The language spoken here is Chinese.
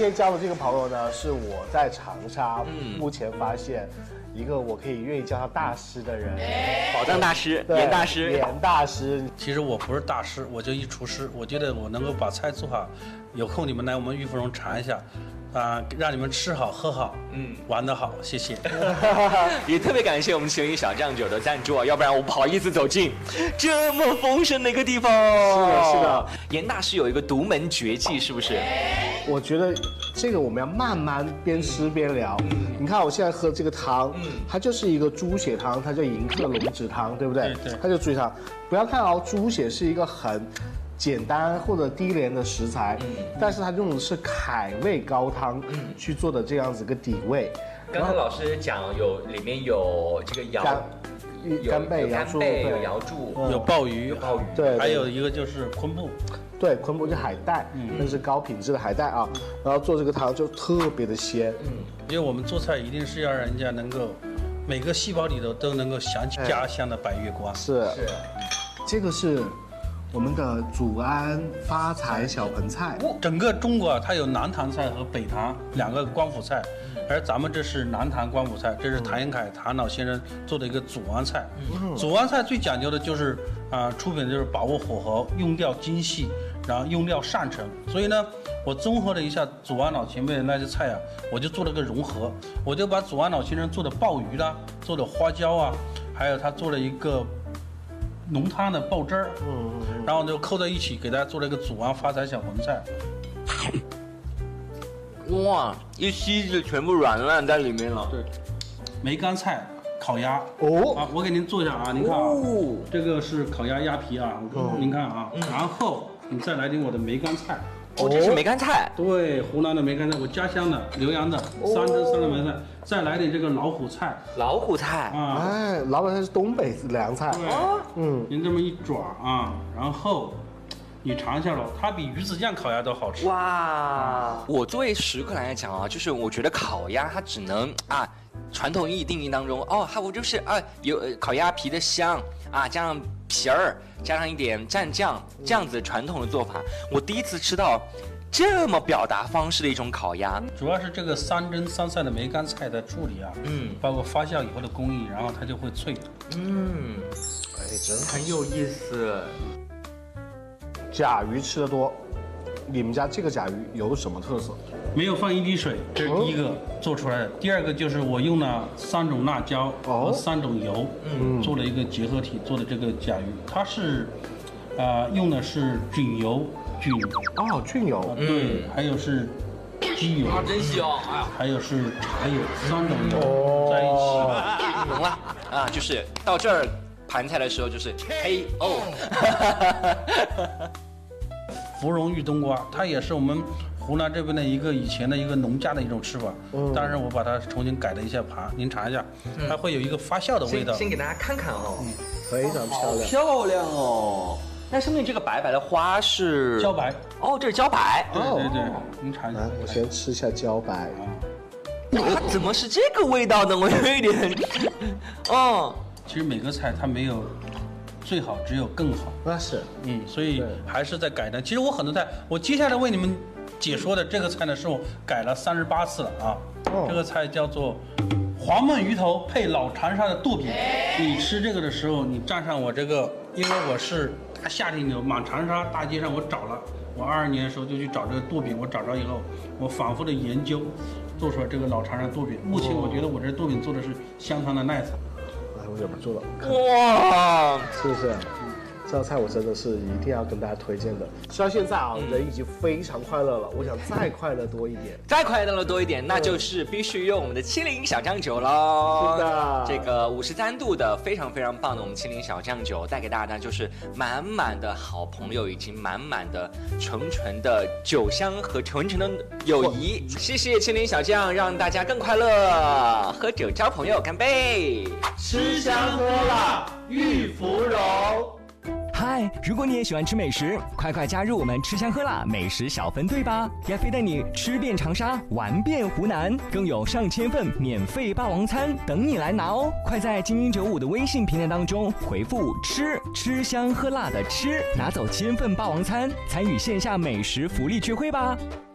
天交的这个朋友呢，是我在长沙目前发现一个我可以愿意叫他大师的人， 宝藏大师，严大师， 严大师。 其实我不是大师，我就一厨师，我觉得我能够把菜做好。有空你们来我们玉芙蓉尝一下。让你们吃好喝好，玩得好，谢谢。 也特别感谢我们麒麟小酱酒的赞助啊，要不然我不好意思走进这么丰盛的一个地方。 是的， 严大师有一个独门绝技，是不是？ 我觉得这个我们要慢慢边吃边聊。你看我现在喝这个汤，它就是一个猪血汤，它叫迎客龙子汤，对不对？ 对。 它就猪血汤。不要看哦，猪血是一个很简单或者低廉的食材，但是它用的是凯味高汤去做的这样子个底味。 刚刚老师讲里面有这个干贝、瑶柱， 有瑶柱， 有鲍鱼， 对， 还有一个就是昆布， 对，昆布就海带，那是高品质的海带啊。然后做这个汤就特别的鲜， 因为我们做菜一定是要让人家能够每个细胞里头都能够想起家乡的白月光。 是，这个是我们的祖安发财小盆菜。 整个中国啊，它有南唐菜和北唐2个官府菜，而咱们这是南唐官府菜，这是谭延闿谭老先生做的一个祖安菜。祖安菜最讲究的就是出品就是把握火候，用料精细，然后用料上乘。所以呢，我综合了一下祖安老前辈的那些菜啊，我就做了个融合，我就把祖安老先生做的鲍鱼啦，做的花椒啊，还有他做了一个浓汤的爆汁儿，然后就扣在一起，给大家做了一个祖安发财小盆菜。 哇，一吸就全部软烂在里面了。 对，梅干菜烤鸭我给您做一下啊，您看啊，这个是烤鸭鸭皮啊，您看啊，然后你再来点我的梅干菜。 这是梅干菜。 对，湖南的梅干菜，我家乡的浏阳的3蒸3的梅干菜，再来点这个老虎菜。 老虎菜哎，老虎菜是东北凉菜。 您这么一爪啊，然后你尝一下喽，它比鱼子酱烤鸭都好吃。 哇，我作为食客来讲啊，就是我觉得烤鸭它只能传统意义定义当中它不就是有烤鸭皮的香加上皮儿，加上一点蘸酱，这样子传统的做法。我第一次吃到这么表达方式的一种烤鸭， 主要是这个3蒸3晒的梅干菜的处理啊，包括发酵以后的工艺，然后它就会脆。 真很有意思。 甲鱼吃的多，你们家这个甲鱼有什么特色？ 没有放一滴水，这是第一个做出来的。第二个就是我用了3种辣椒和3种油，做了一个结合体做的这个甲鱼，它是，用的是菌油， 菌油， 对，还有是鸡油， 真香， 还有是茶油，3种油在一起。 懂了就是到这儿盘菜的时候就是 KO。 芙蓉玉冬瓜，它也是我们湖南这边的以前的一个农家的一种吃法，但是我把它重新改了一下盘，您尝一下，它会有一个发酵的味道。 先给大家看看非常漂亮， 漂亮哦。那上面这个白白的花是茭白， 这是茭白。 对，您尝一下。 我先吃一下茭白。 它怎么是这个味道呢？我有一点， 其实每个菜它没有最好，只有更好。 那是， 所以还是在改良。其实我很多菜，我接下来为你们解说的这个菜呢，是我改了38次了啊。这个菜叫做黄焖鱼头配老长沙的剁饼。你吃这个的时候，你蘸上我这个，因为我是大夏天的满长沙大街上我找了，我22年的时候就去找这个剁饼，我找着以后，我反复的研究，做出来这个老长沙剁饼。目前我觉得我这剁饼做的是相当的耐操。 我忍不住了， 哇， 是不是？这道菜我真的是一定要跟大家推荐的。吃到现在人已经非常快乐了，我想再快乐多一点， 那就是必须用我们的麒麟小酱酒喽。 是的， 这个53度的非常非常棒的我们麒麟小酱酒，带给大家就是满满的好朋友，以及满满的纯纯的酒香和纯纯的友谊。谢谢麒麟小酱，让大家更快乐。喝酒交朋友，干杯！ 吃香喝辣，玉芙蓉。 嗨，如果你也喜欢吃美食，快快加入我们吃香喝辣美食小分队吧！亚飞带你吃遍长沙，玩遍湖南，更有上千份免费霸王餐等你来拿哦！快在精英95的微信平台当中回复吃香喝辣的吃，拿走1000份霸王餐，参与线下美食福利聚会吧！